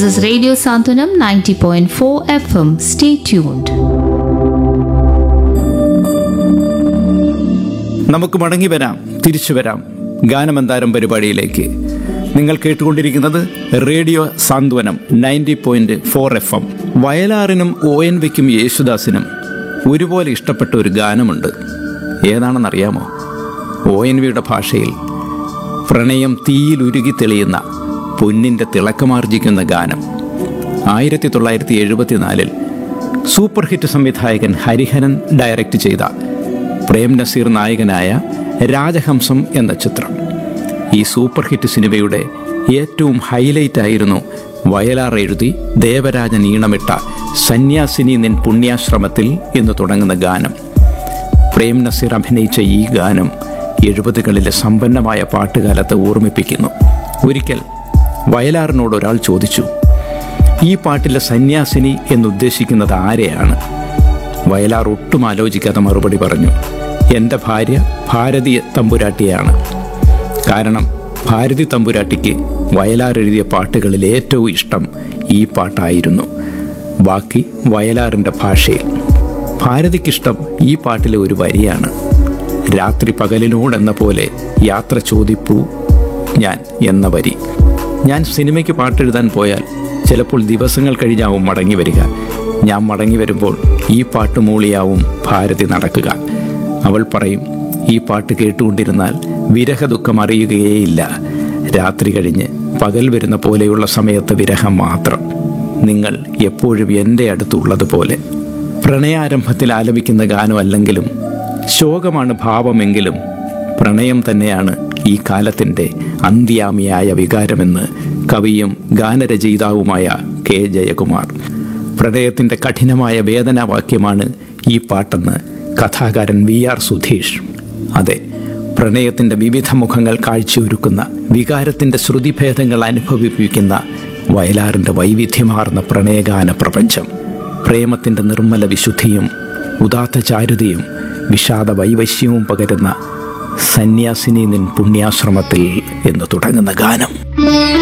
is Radio Santanam 90.4 FM. Stay tuned. നമുക്ക് മടങ്ങി വരാം, തിരിച്ചു വരാം ഗാനമന്താരം പരിപാടിയിലേക്ക്. നിങ്ങൾ കേട്ടുകൊണ്ടിരിക്കുന്നത് റേഡിയോ സാന്ത്വനം 90.4 FM. വയലാറിനും ONVയ്ക്കും യേശുദാസിനും ഒരുപോലെ ഇഷ്ടപ്പെട്ട ഒരു ഗാനമുണ്ട്. ഏതാണെന്നറിയാമോ? ONVയുടെ ഭാഷയിൽ പ്രണയം തീയിലുരുകി തെളിയുന്ന പൊന്നിൻ്റെ തിളക്കമാർജിക്കുന്ന ഗാനം. 1974 സൂപ്പർ ഹിറ്റ് സംവിധായകൻ ഹരിഹരൻ ഡയറക്റ്റ് ചെയ്ത പ്രേം നസീർ നായകനായ രാജഹംസം എന്ന ചിത്രം. ഈ സൂപ്പർ ഹിറ്റ് സിനിമയുടെ ഏറ്റവും ഹൈലൈറ്റ് ആയിരുന്നു വയലാർ എഴുതി ദേവരാജൻ ഈണമിട്ട സന്യാസിനി നിൻ പുണ്യാശ്രമത്തിൽ എന്ന് തുടങ്ങുന്ന ഗാനം. പ്രേം നസീർ അഭിനയിച്ച ഈ ഗാനം 70കളിലെ സമ്പന്നമായ പാട്ടുകാലത്തെ ഓർമ്മിപ്പിക്കുന്നു. ഒരിക്കൽ വയലാറിനോട് ഒരാൾ ചോദിച്ചു, ഈ പാട്ടിലെ സന്യാസിനി എന്നുദ്ദേശിക്കുന്നത് ആരെയാണ്? വയലാർ ഒട്ടും ആലോചിക്കാതെ മറുപടി പറഞ്ഞു, എൻ്റെ ഭാര്യ ഭാരതി തമ്പുരാട്ടിയാണ്. കാരണം ഭാരതി തമ്പുരാട്ടിക്ക് വയലാർ എഴുതിയ പാട്ടുകളിൽ ഏറ്റവും ഇഷ്ടം ഈ പാട്ടായിരുന്നു. ബാക്കി വയലാറിൻ്റെ ഭാഷയിൽ. ഭാരതിക്കിഷ്ടം ഈ പാട്ടിലെ ഒരു വരിയാണ്. രാത്രി പകലിനോടെന്ന പോലെ യാത്ര ചോദിപ്പൂ ഞാൻ എന്ന വരി. ഞാൻ സിനിമയ്ക്ക് പാട്ടെഴുതാൻ പോയാൽ ചിലപ്പോൾ ദിവസങ്ങൾ കഴിഞ്ഞാവും മടങ്ങി വരിക. ഞാൻ മടങ്ങി വരുമ്പോൾ ഈ പാട്ട് മൂളിയാവും ഭാരതി നടക്കുക. അവൾ പറയും, ഈ പാട്ട് കേട്ടുകൊണ്ടിരുന്നാൽ വിരഹ ദുഃഖം അറിയുകയേയില്ല. രാത്രി കഴിഞ്ഞ് പകൽ വരുന്ന പോലെയുള്ള സമയത്ത് വിരഹം മാത്രം. നിങ്ങൾ എപ്പോഴും എൻ്റെ അടുത്തുള്ളതുപോലെ. പ്രണയാരംഭത്തിൽ ആലപിക്കുന്ന ഗാനമല്ലെങ്കിലും ശോകമാണ് ഭാവമെങ്കിലും പ്രണയം തന്നെയാണ് ഈ കാലത്തിൻ്റെ അന്ത്യാമിയായ വികാരമെന്ന് കവിയും ഗാനരചയിതാവുമായ കെ ജയകുമാർ. പ്രണയത്തിൻ്റെ കഠിനമായ വേദനാവാക്യമാണ് ഈ പാട്ടെന്ന് കഥാകാരൻ VR സുധീഷ്. അതെ, പ്രണയത്തിൻ്റെ വിവിധ മുഖങ്ങൾ കാഴ്ചയൊരുക്കുന്ന, വികാരത്തിൻ്റെ ശ്രുതിഭേദങ്ങൾ അനുഭവിപ്പിക്കുന്ന വയലാറിൻ്റെ വൈവിധ്യമാർന്ന പ്രണയഗാന പ്രപഞ്ചം. പ്രേമത്തിൻ്റെ നിർമ്മല വിശുദ്ധിയും ഉദാത്ത ചാരുതയും വിഷാദ വൈവശ്യവും പകരുന്ന സന്യാസിനി നിൻ പുണ്യാശ്രമത്തിൽ എന്ന് തുടങ്ങുന്ന ഗാനം.